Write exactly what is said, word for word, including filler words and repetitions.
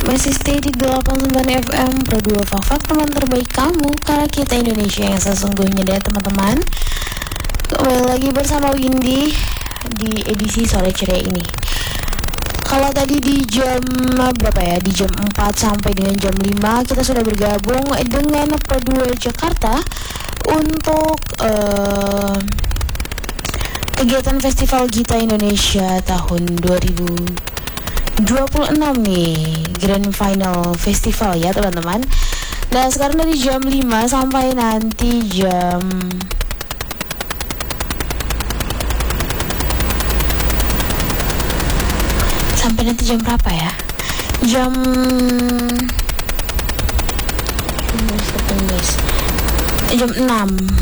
Masih stay di delapan puluh sembilan F M Pro dua Fak-Fak, teman terbaik kamu, karena kita Indonesia yang sesungguhnya deh teman-teman. Kembali lagi bersama Windy di edisi sore ceria ini. Kalau tadi di jam berapa ya? Di jam empat sampai dengan jam lima kita sudah bergabung dengan Pro dua Jakarta untuk uh, kegiatan Festival Gita Indonesia tahun dua ribu dua puluh enam nih, Grand Final Festival ya teman-teman. Nah sekarang dari jam lima sampai nanti jam Sampai nanti jam berapa ya? Jam Jam enam